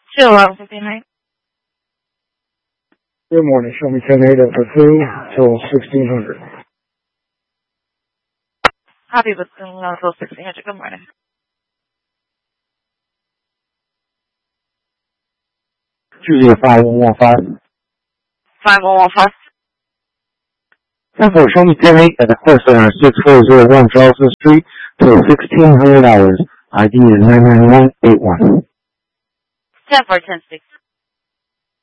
11:59. Good morning. Show me 10-8 for 2 till 1600. Copy, but soon until 1600. Good morning. Julia 5115. 5115. 10-4, show me 10-8 at the Quest Center, 6401 Charleston Street till $1,600. ID is 99181. 10-4, 10-6.